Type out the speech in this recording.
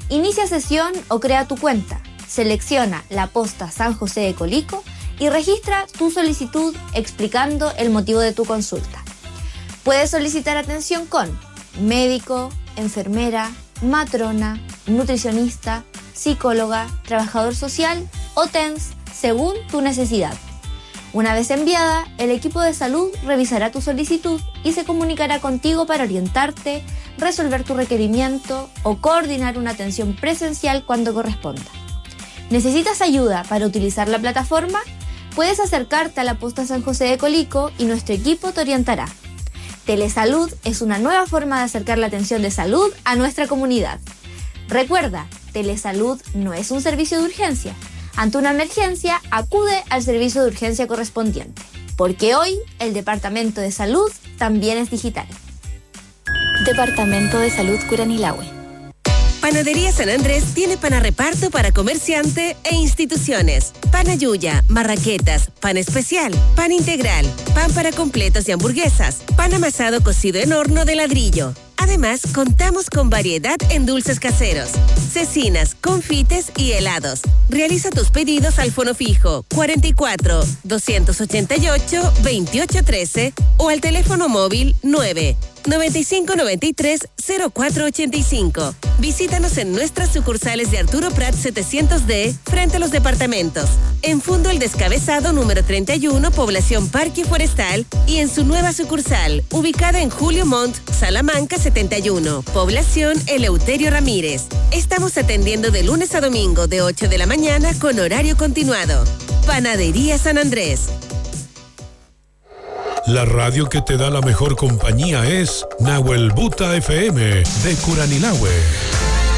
Inicia sesión o crea tu cuenta. Selecciona la posta San José de Colico y registra tu solicitud explicando el motivo de tu consulta. Puedes solicitar atención con médico, enfermera, matrona, nutricionista, psicóloga, trabajador social o TENS, según tu necesidad. Una vez enviada, el equipo de salud revisará tu solicitud y se comunicará contigo para orientarte, resolver tu requerimiento o coordinar una atención presencial cuando corresponda. ¿Necesitas ayuda para utilizar la plataforma? Puedes acercarte a la posta San José de Colico y nuestro equipo te orientará. Telesalud es una nueva forma de acercar la atención de salud a nuestra comunidad. Recuerda, Telesalud no es un servicio de urgencia. Ante una emergencia, acude al servicio de urgencia correspondiente, porque hoy el Departamento de Salud también es digital. Departamento de Salud Curanilahue. Panadería San Andrés tiene pan a reparto para comerciante e instituciones. Pan ayuya, marraquetas, pan especial, pan integral, pan para completos y hamburguesas, pan amasado cocido en horno de ladrillo. Además, contamos con variedad en dulces caseros, cecinas, confites y helados. Realiza tus pedidos al fono fijo 44 288 2813 o al teléfono móvil 9 95 93 0485. Visítanos en nuestras sucursales de Arturo Prat 700D frente a los departamentos. En Fundo El Descabezado número 31, población Parque Forestal, y en su nueva sucursal, ubicada en Julio Montt, Salamanca 71, población Eleuterio Ramírez. Estamos atendiendo de lunes a domingo de 8 de la mañana con horario continuado. Panadería San Andrés. La radio que te da la mejor compañía es Nahuel Buta FM de Curanilahue.